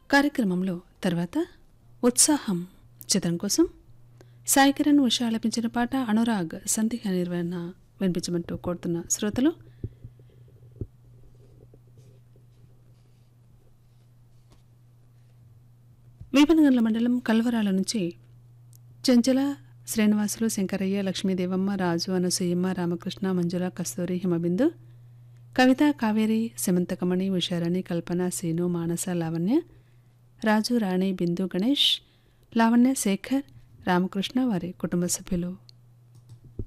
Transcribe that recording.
కార్యక్రమంలో తర్వాత ఉత్సాహం చిత్రం కోసం సాయి కిరణ్ ఉష ఆలపించిన పాట అనురాగ్ సందేహ నిర్వహణ వినిపించమంటూ కోరుతున్న శ్రోతలు వీపనగండ్ల మండలం కల్వరాల నుంచి చెంచల శ్రీనివాసులు శంకరయ్య లక్ష్మీదేవమ్మ రాజు అనసూయమ్మ రామకృష్ణ మంజుల కస్తూరి హిమబిందు కవిత కావేరి సమంతకమణి ఉషారాణి కల్పన సీను మానస లావణ్య రాజు రాణి బిందు గణేష్ లావణ్య శేఖర్ రామకృష్ణ వారి కుటుంబ సభ్యులు